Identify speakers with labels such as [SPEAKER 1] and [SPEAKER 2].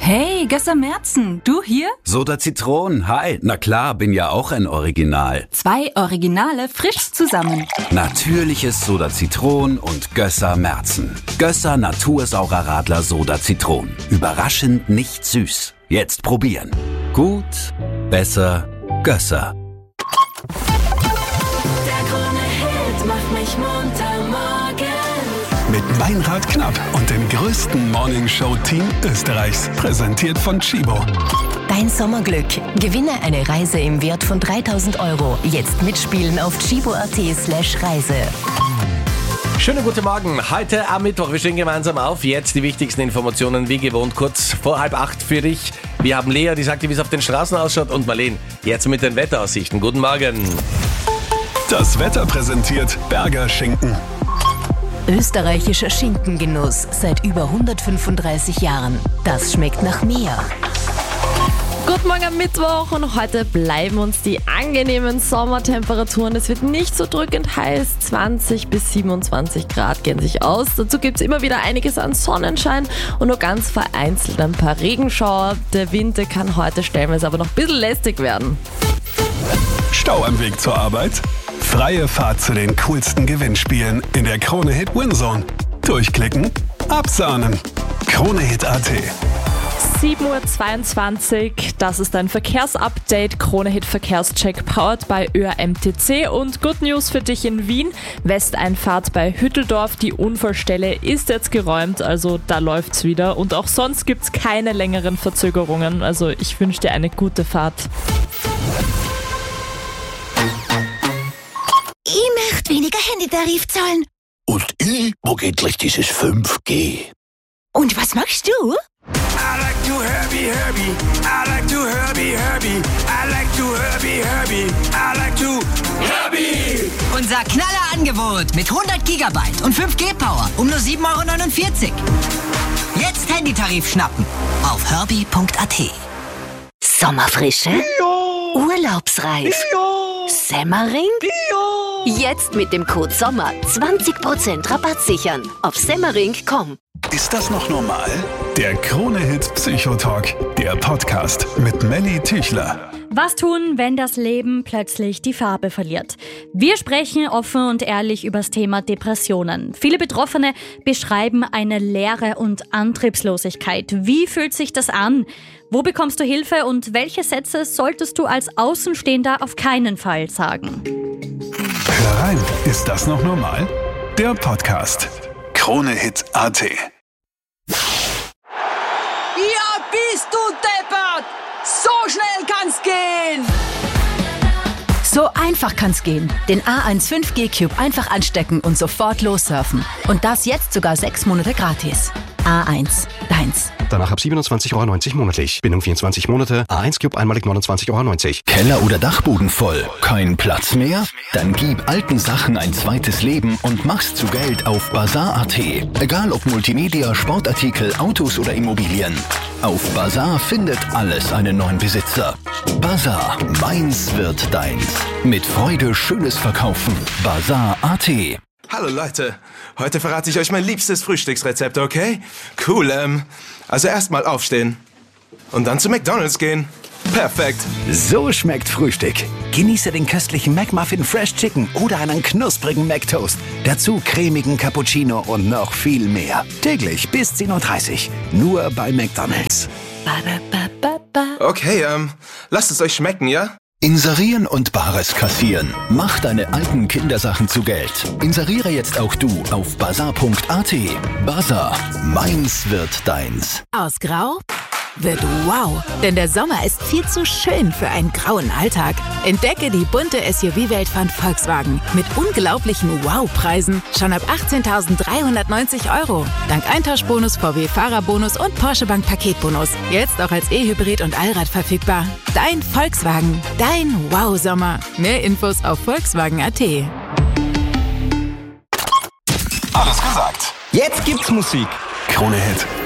[SPEAKER 1] Hey, Gösser Merzen, du hier?
[SPEAKER 2] Soda Zitron, hi. Na klar, bin ja auch ein Original.
[SPEAKER 1] 2 Originale frisch zusammen.
[SPEAKER 2] Natürliches Soda Zitron und Gösser Merzen. Gösser Natursaurer Radler Soda Zitron. Überraschend nicht süß. Jetzt probieren. Gut, besser, Gösser.
[SPEAKER 3] Der Krone-Hit macht mich munter morgens.
[SPEAKER 4] Mit Meinrad Knapp und dem größten Morningshow-Team Österreichs. Präsentiert von Chibo.
[SPEAKER 5] Dein Sommerglück. Gewinne eine Reise im Wert von 3.000 €. Jetzt mitspielen auf chibo.at/Reise.
[SPEAKER 6] Schönen guten Morgen. Heute am Mittwoch. Wir stehen gemeinsam auf. Jetzt die wichtigsten Informationen wie gewohnt kurz vor 7:30 für dich. Wir haben Lea, die sagt dir, wie es auf den Straßen ausschaut. Und Marlene, jetzt mit den Wetteraussichten. Guten Morgen.
[SPEAKER 4] Das Wetter präsentiert Berger Schinken.
[SPEAKER 5] Österreichischer Schinkengenuss seit über 135 Jahren. Das schmeckt nach mehr.
[SPEAKER 7] Guten Morgen am Mittwoch und heute bleiben uns die angenehmen Sommertemperaturen. Es wird nicht so drückend heiß, 20 bis 27 Grad gehen sich aus. Dazu gibt es immer wieder einiges an Sonnenschein und nur ganz vereinzelt ein paar Regenschauer. Der Wind kann heute stellenweise aber noch ein bisschen lästig werden.
[SPEAKER 4] Stau am Weg zur Arbeit? Freie Fahrt zu den coolsten Gewinnspielen in der Krone-Hit Winzone. Durchklicken, absahnen. Krone-Hit.at.
[SPEAKER 7] 7:22 Uhr, das ist ein Verkehrsupdate, Krone-Hit Verkehrscheck powered by ÖMTC und Good News für dich in Wien. Westeinfahrt bei Hütteldorf, die Unfallstelle ist jetzt geräumt, also da läuft's wieder und auch sonst gibt's keine längeren Verzögerungen, also ich wünsche dir eine gute Fahrt.
[SPEAKER 8] Ich möchte weniger Handytarif zahlen.
[SPEAKER 9] Und ich mag endlich dieses 5G.
[SPEAKER 8] Und was machst du?
[SPEAKER 10] I like to Herbie. I like to Herbie. I like to Herbie. I like to Herbie.
[SPEAKER 11] Unser Knallerangebot mit 100 Gigabyte und 5G-Power um nur 7,49 €. Jetzt Handytarif schnappen auf herbie.at.
[SPEAKER 8] Sommerfrische?
[SPEAKER 10] Ja.
[SPEAKER 8] Urlaubsreif?
[SPEAKER 10] Ja.
[SPEAKER 8] Semmering?
[SPEAKER 10] Ja.
[SPEAKER 8] Jetzt mit dem Code SOMMER 20% Rabatt sichern auf semmering.com.
[SPEAKER 4] Ist das noch normal? Der Krone-Hit Psychotalk. Der Podcast mit Melly Tüchler.
[SPEAKER 12] Was tun, wenn das Leben plötzlich die Farbe verliert? Wir sprechen offen und ehrlich über das Thema Depressionen. Viele Betroffene beschreiben eine Leere und Antriebslosigkeit. Wie fühlt sich das an? Wo bekommst du Hilfe und welche Sätze solltest du als Außenstehender auf keinen Fall sagen?
[SPEAKER 4] Hör rein, ist das noch normal? Der Podcast. Krone-Hit.at.
[SPEAKER 11] Ja, bist du deppert! So schnell kann's gehen!
[SPEAKER 5] So einfach kann's gehen. Den A1 5G Cube einfach anstecken und sofort lossurfen. Und das jetzt sogar 6 Monate gratis. A1, deins.
[SPEAKER 13] Danach ab 27,90 € monatlich. Bindung 24 Monate. A1 Cube einmalig 29,90 €.
[SPEAKER 9] Keller oder Dachboden voll? Kein Platz mehr? Dann gib alten Sachen ein zweites Leben und mach's zu Geld auf Bazar.at. Egal ob Multimedia, Sportartikel, Autos oder Immobilien. Auf Bazar findet alles einen neuen Besitzer. Bazar, meins wird deins. Mit Freude schönes Verkaufen. Bazar.at.
[SPEAKER 10] Hallo Leute, heute verrate ich euch mein liebstes Frühstücksrezept, okay? Cool, also erstmal aufstehen und dann zu McDonald's gehen. Perfekt.
[SPEAKER 2] So schmeckt Frühstück. Genieße den köstlichen McMuffin Fresh Chicken oder einen knusprigen McToast. Dazu cremigen Cappuccino und noch viel mehr. Täglich bis 10:30 Uhr. Nur bei McDonald's.
[SPEAKER 10] Okay, lasst es euch schmecken, ja?
[SPEAKER 9] Inserieren und Bares kassieren. Mach deine alten Kindersachen zu Geld. Inseriere jetzt auch du auf bazar.at. Bazar, meins wird deins.
[SPEAKER 14] Aus Grau wird wow, denn der Sommer ist viel zu schön für einen grauen Alltag. Entdecke die bunte SUV-Welt von Volkswagen mit unglaublichen Wow-Preisen schon ab 18.390 €. Dank Eintauschbonus, VW-Fahrerbonus und Porsche Bank Paketbonus. Jetzt auch als E-Hybrid und Allrad verfügbar. Dein Volkswagen, dein Wow-Sommer. Mehr Infos auf Volkswagen.at.
[SPEAKER 4] Alles gesagt.
[SPEAKER 6] Jetzt gibt's Musik.
[SPEAKER 4] Krone-Hit